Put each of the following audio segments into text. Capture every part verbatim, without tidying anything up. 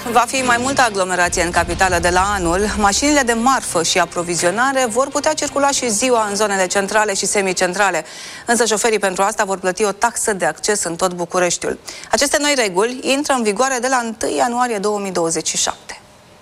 va fi mai multă aglomerație în capitală de la anul, mașinile de marfă și aprovizionare vor putea circula și ziua în zonele centrale și semicentrale. Însă șoferii pentru asta vor plăti o taxă de acces în tot Bucureștiul. Aceste noi reguli intră în vigoare de la întâi ianuarie două mii douăzeci și șapte.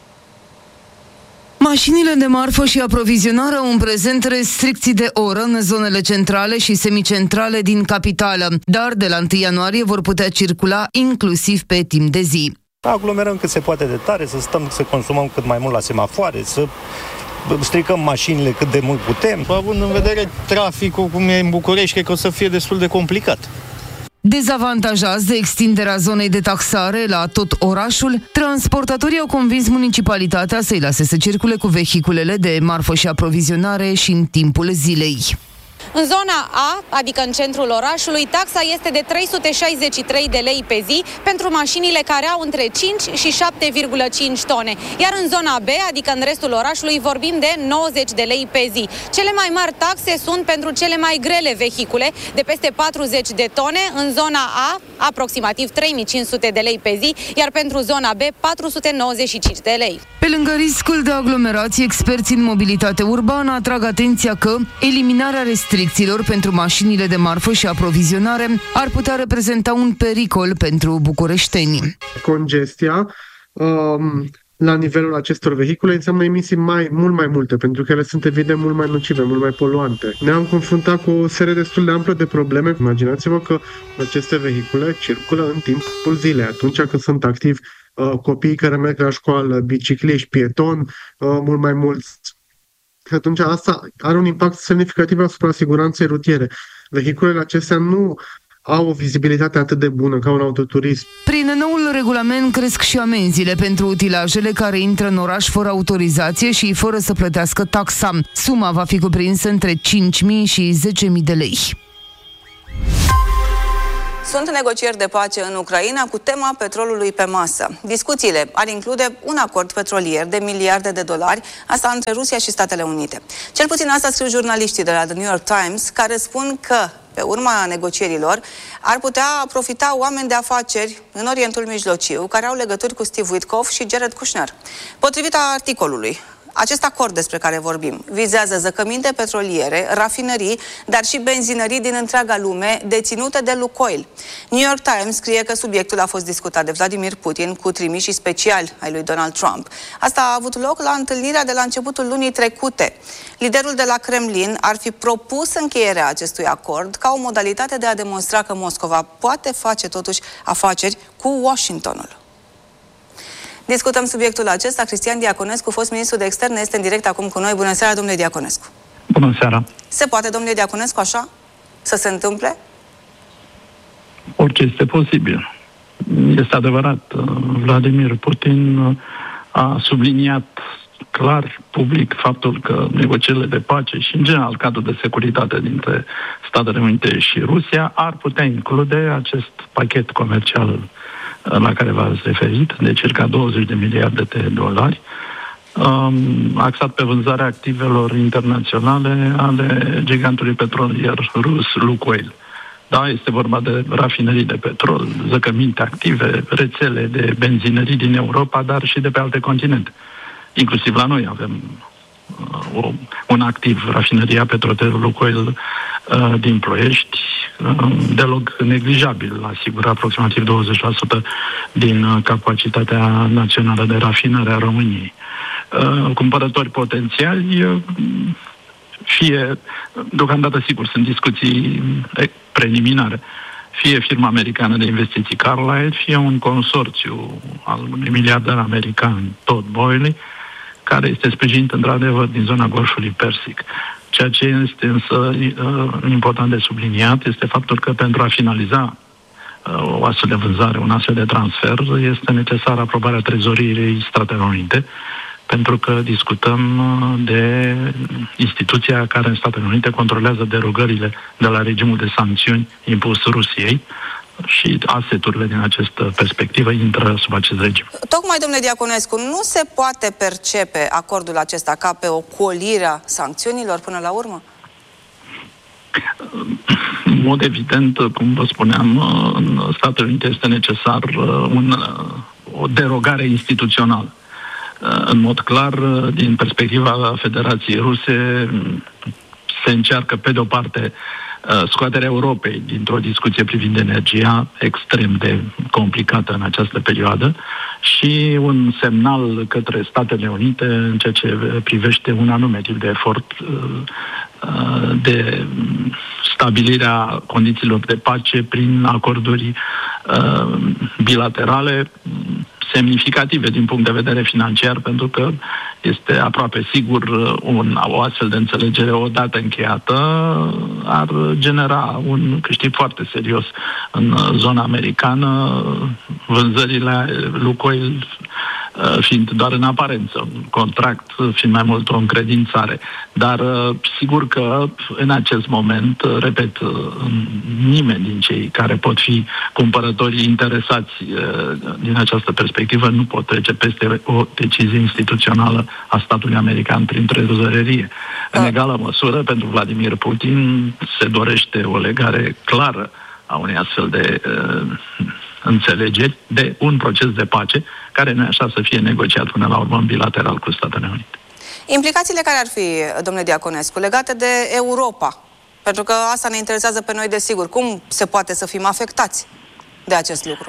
Mașinile de marfă și aprovizionare au în prezent restricții de oră în zonele centrale și semicentrale din capitală, dar de la întâi ianuarie vor putea circula inclusiv pe timp de zi. Aglomerăm cât se poate de tare, să stăm, să consumăm cât mai mult la semafoare, să stricăm mașinile cât de mult putem. Având în vedere traficul cum e în București, cred că o să fie destul de complicat. Dezavantajați de extinderea zonei de taxare la tot orașul, transportatorii au convins municipalitatea să-i lase să circule cu vehiculele de marfă și aprovizionare și în timpul zilei. În zona A, adică în centrul orașului, taxa este de trei sute șaizeci și trei de lei pe zi pentru mașinile care au între cinci și șapte virgulă cinci tone. Iar în zona B, adică în restul orașului, vorbim de nouăzeci de lei pe zi. Cele mai mari taxe sunt pentru cele mai grele vehicule, de peste patruzeci de tone, în zona A, aproximativ trei mii cinci sute de lei pe zi, iar pentru zona B, patru sute nouăzeci și cinci de lei. Pe lângă riscul de aglomerație, experții în mobilitate urbană atrag atenția că eliminarea restricțiilor pentru mașinile de marfă și aprovizionare ar putea reprezenta un pericol pentru bucureșteni. Congestia um, la nivelul acestor vehicule înseamnă emisii mai, mult mai multe, pentru că ele sunt evident mult mai nocive, mult mai poluante. Ne-am confruntat cu o serie destul de amplă de probleme. Imaginați-vă că aceste vehicule circulă în timpul zilei, atunci când sunt activi uh, copiii care merg la școală, bicicliști, pietoni, uh, mult mai mulți. Atunci asta are un impact semnificativ asupra siguranței rutiere. Vehiculele acestea nu au o vizibilitate atât de bună ca un autoturism. Prin noul regulament cresc și amenziile pentru utilajele care intră în oraș fără autorizație și fără să plătească taxa. Suma va fi cuprinsă între cinci mii și zece mii de lei. Sunt negocieri de pace în Ucraina cu tema petrolului pe masă. Discuțiile ar include un acord petrolier de miliarde de dolari, asta între Rusia și Statele Unite. Cel puțin asta scriu jurnaliștii de la The New York Times, care spun că, pe urma negocierilor, ar putea profita oameni de afaceri în Orientul Mijlociu, care au legături cu Steve Witkoff și Jared Kushner. Potrivit articolului, acest acord despre care vorbim vizează zăcăminte petroliere, rafinării, dar și benzinării din întreaga lume deținute de Lukoil. New York Times scrie că subiectul a fost discutat de Vladimir Putin cu trimișii speciali ai lui Donald Trump. Asta a avut loc la întâlnirea de la începutul lunii trecute. Liderul de la Kremlin ar fi propus încheierea acestui acord ca o modalitate de a demonstra că Moscova poate face totuși afaceri cu Washingtonul. Discutăm subiectul acesta. Cristian Diaconescu, fost ministru de externe, este în direct acum cu noi. Bună seara, domnule Diaconescu. Bună seara. Se poate, domnule Diaconescu, așa? Să se întâmple? Orice este posibil. Este adevărat, Vladimir Putin a subliniat clar, public, faptul că negocierile de pace și, în general, cadrul de securitate dintre Statele Unite și Rusia ar putea include acest pachet comercial la care v-ați referit, de circa douăzeci de miliarde de dolari, um, axat pe vânzarea activelor internaționale ale gigantului petrolier rus Lukoil. Da, este vorba de rafinării de petrol, zăcăminte active, rețele de benzinării din Europa, dar și de pe alte continente. Inclusiv la noi avem uh, o, un activ, rafinăria petrolierului Lukoil uh, din Ploiești, uh, deloc neglijabil, asigură aproximativ douăzeci la sută din uh, capacitatea națională de rafinare a României. Uh, cumpărători potențiali, uh, fie, deocamdată sigur, sunt discuții preliminare, fie firma americană de investiții Carlyle, fie un consorțiu al unui miliardar american, Todd Boehly, care este sprijinit într-adevăr din zona Golfului Persic. Ceea ce este însă uh, important de subliniat este faptul că pentru a finaliza uh, o astfel de vânzare, un astfel de transfer, este necesară aprobarea trezoriei Statelor Unite, pentru că discutăm de instituția care în Statele Unite controlează derogările de la regimul de sancțiuni impus Rusiei și aseturile din această perspectivă intră sub acest regim. Tocmai, domnule Diaconescu, nu se poate percepe acordul acesta ca pe o colire a sancțiunilor până la urmă? În mod evident, cum vă spuneam, în Statele Unite este necesar un, o derogare instituțională. În mod clar, din perspectiva Federației Ruse, se încearcă, pe de o parte, scoaterea Europei dintr-o discuție privind energia extrem de complicată în această perioadă și un semnal către Statele Unite în ceea ce privește un anume tip de efort de stabilirea condițiilor de pace prin acorduri bilaterale semnificative din punct de vedere financiar, pentru că este aproape sigur un, o astfel de înțelegere odată încheiată ar genera un câștig foarte serios în zona americană, vânzările Lukoil fiind doar în aparență, contract fiind mai mult o încredințare. Dar sigur că în acest moment, repet, nimeni din cei care pot fi cumpărătorii interesați din această perspectivă nu pot trece peste o decizie instituțională a statului american prin trezărerie. În egală măsură, pentru Vladimir Putin se dorește o legare clară a unei astfel de uh, înțelegeri de un proces de pace care nu e așa să fie negociat până la urmă bilateral cu Statele Unite. Implicațiile care ar fi, domnule Diaconescu, legate de Europa? Pentru că asta ne interesează pe noi, desigur. Cum se poate să fim afectați de acest lucru?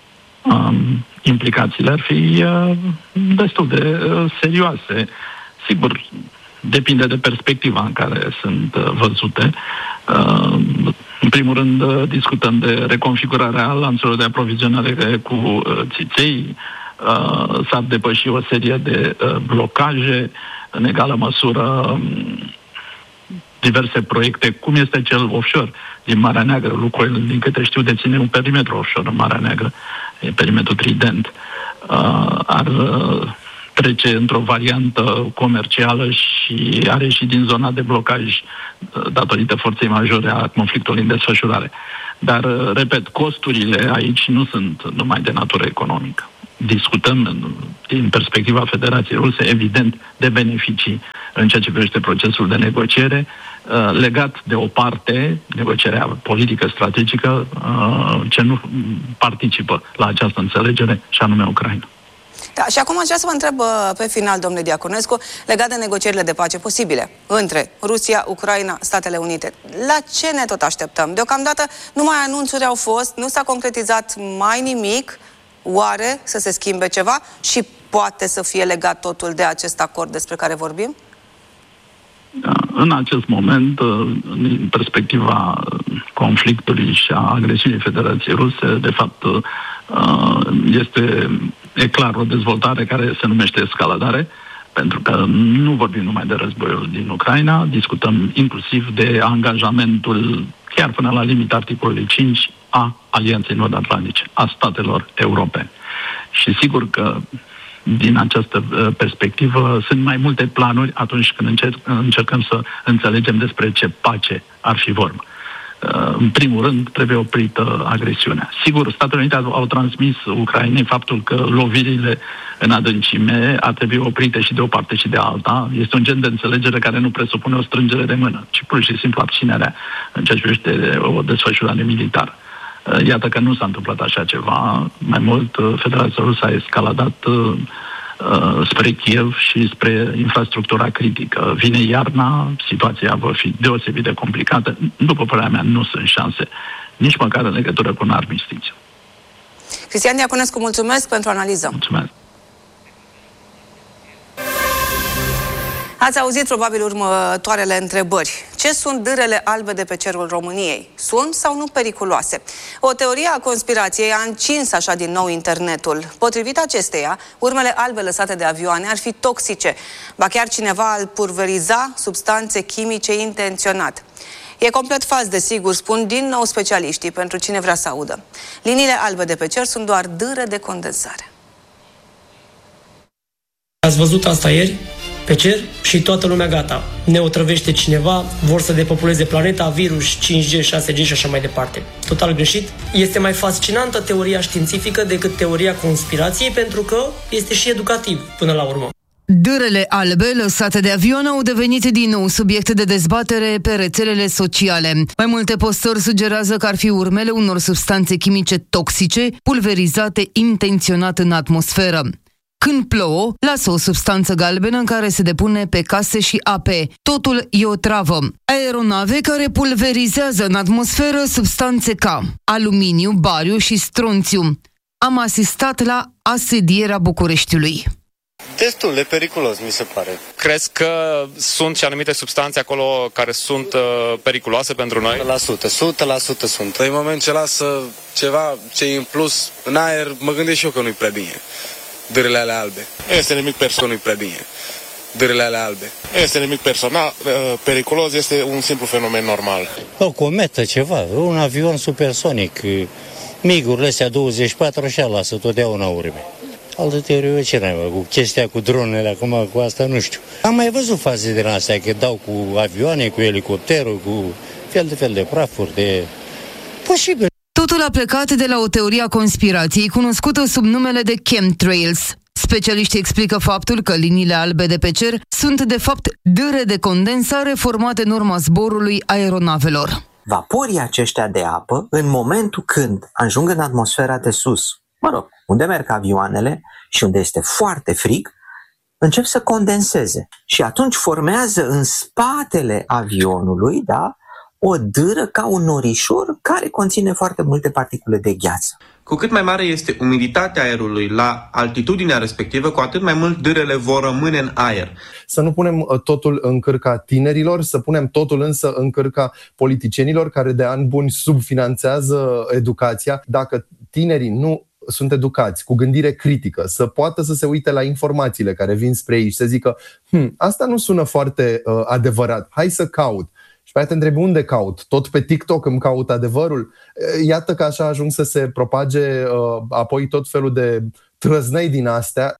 Um, implicațiile ar fi uh, destul de uh, serioase. Sigur, depinde de perspectiva în care sunt uh, văzute. Uh, în primul rând, uh, discutăm de reconfigurarea lanțurilor de aprovizionare cu uh, țiței. Uh, s-ar depăși o serie de uh, blocaje, în egală măsură um, diverse proiecte, cum este cel offshore din Marea Neagră. Lukoil, din câte știu, deține un perimetru offshore în Marea Neagră, e perimetrul Trident. Uh, ar uh, trece într-o variantă comercială și are ieșit din zona de blocaj uh, datorită forței majore a conflictului în desfășurare. Dar, uh, repet, costurile aici nu sunt numai de natură economică. Discutăm din perspectiva Federației Ruse, evident, de beneficii în ceea ce privește procesul de negociere, legat de o parte, negocierea politică strategică, ce nu participă la această înțelegere, și anume Ucraina. Da, și acum aș vrea să vă întreb pe final, domnule Diaconescu, legat de negocierile de pace posibile între Rusia, Ucraina, Statele Unite. La ce ne tot așteptăm? Deocamdată numai anunțuri au fost, nu s-a concretizat mai nimic. Oare să se schimbe ceva și poate să fie legat totul de acest acord despre care vorbim? În acest moment, din perspectiva conflictului și a agresiunii Federației Ruse, de fapt, este, e clar, o dezvoltare care se numește escaladare, pentru că nu vorbim numai de războiul din Ucraina, discutăm inclusiv de angajamentul, chiar până la limita articolului cinci, a Alianței Nord-Atlantice, a statelor europene. Și sigur că din această perspectivă sunt mai multe planuri atunci când încerc, încercăm să înțelegem despre ce pace ar fi vorba. În primul rând, trebuie oprită agresiunea. Sigur, Statele Unite au, au transmis Ucrainei faptul că lovirile în adâncime ar trebui oprite și de o parte și de alta. Este un gen de înțelegere care nu presupune o strângere de mână, ci pur și simplu abținerea în ceea ce privește o desfășurare militară. Iată că nu s-a întâmplat așa ceva. Mai mult, Federația Rusă a escaladat uh, spre Kiev și spre infrastructura critică. Vine iarna, situația va fi deosebit de complicată. După părerea mea, nu sunt șanse, nici măcar în legătură cu un armistițiu. Cristian Diaconescu, mulțumesc pentru analiză. Mulțumesc. Ați auzit probabil următoarele întrebări. Ce sunt dârele albe de pe cerul României? Sunt sau nu periculoase? O teorie a conspirației a încins așa din nou internetul. Potrivit acesteia, urmele albe lăsate de avioane ar fi toxice. Ba chiar cineva ar pulveriza substanțe chimice intenționat. E complet fals, desigur, spun din nou specialiștii, pentru cine vrea să audă. Liniile albe de pe cer sunt doar dâre de condensare. Ați văzut asta ieri? Pe cer și toată lumea gata. Ne otrăvește cineva, vor să depopuleze planeta, virus, cinci G, șase G și așa mai departe. Total greșit. Este mai fascinantă teoria științifică decât teoria conspirației, pentru că este și educativ până la urmă. Dârele albe lăsate de avion au devenit din nou subiect de dezbatere pe rețelele sociale. Mai multe postări sugerează că ar fi urmele unor substanțe chimice toxice pulverizate intenționat în atmosferă. Când plouă, lasă o substanță galbenă în care se depune pe case și ape. Totul e o travă. Aeronave care pulverizează în atmosferă substanțe ca aluminiu, bariu și stronțiu. Am asistat la asedierea Bucureștiului. Destul de periculos, mi se pare. Crezi că sunt și anumite substanțe acolo care sunt uh, periculoase pentru noi? o sută la sută, o sută la sută sunt. În moment ce lasă ceva ce e în plus în aer, mă gândesc și eu că nu-i prea bine. Dârele alea albe. Este nimic personal, nu-i prea bine. Dârele alea albe. Este nimic personal, periculos, este un simplu fenomen normal. O cometă, ceva, un avion supersonic, migurile astea douăzeci și patru așa lasă totdeauna urme. Altă teorie, ce n-ai, cu chestia cu dronele, acum cu asta nu știu. Am mai văzut faze din astea, că dau cu avioane, cu elicopterul, cu fel de fel de prafuri, de... Posibil. Totul a plecat de la o teorie a conspirației cunoscută sub numele de chemtrails. Specialiștii explică faptul că liniile albe de pe cer sunt de fapt dâre de condensare formate în urma zborului aeronavelor. Vaporii aceștia de apă, în momentul când ajung în atmosfera de sus, mă rog, unde merg avioanele și unde este foarte frig, încep să condenseze. Și atunci formează în spatele avionului, da, o dâră ca un norișor care conține foarte multe particule de gheață. Cu cât mai mare este umiditatea aerului la altitudinea respectivă, cu atât mai mult dârele vor rămâne în aer. Să nu punem totul în cârca tinerilor, să punem totul însă în cârca politicienilor care de ani buni subfinanțează educația. Dacă tinerii nu sunt educați, cu gândire critică, să poată să se uite la informațiile care vin spre ei și să zică hm, asta nu sună foarte uh, adevărat, hai să caut. Și pe aia te întrebi unde caut? Tot pe TikTok îmi caut adevărul? Iată că așa ajung să se propage uh, apoi tot felul de trăznăi din astea.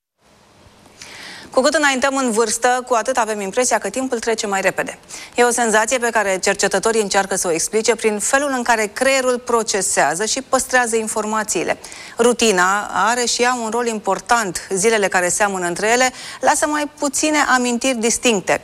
Cu cât înaintăm în vârstă, cu atât avem impresia că timpul trece mai repede. E o senzație pe care cercetătorii încearcă să o explice prin felul în care creierul procesează și păstrează informațiile. Rutina are și ea un rol important. Zilele care seamănă între ele lasă mai puține amintiri distincte.